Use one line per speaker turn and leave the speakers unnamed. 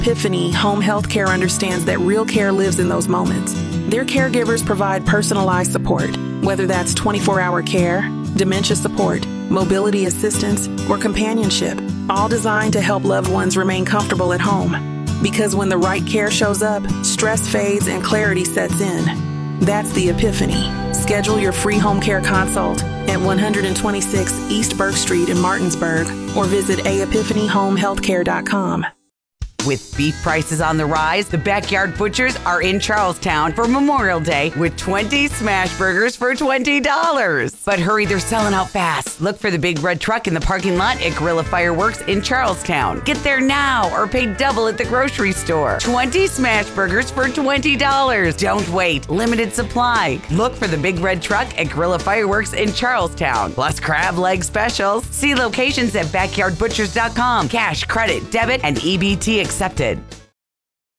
Epiphany Home Health Care understands that real care lives in those moments. Their caregivers provide personalized support, whether that's 24-hour care, dementia support, mobility assistance, or companionship, all designed to help loved ones remain comfortable at home. Because when the right care shows up, stress fades and clarity sets in. That's the Epiphany. Schedule your free home care consult at 126 East Burke Street in Martinsburg or visit aepiphanyhomehealthcare.com.
With beef prices on the rise, the Backyard Butchers are in Charlestown for Memorial Day with 20 smash burgers for $20. But hurry, they're selling out fast. Look for the big red truck in the parking lot at Guerrilla Fireworks in Charlestown. Get there now or pay double at the grocery store. 20 smash burgers for $20. Don't wait. Limited supply. Look for the big red truck at Guerrilla Fireworks in Charlestown. Plus crab leg specials. See locations at backyardbutchers.com. Cash, credit, debit, and EBT accepted.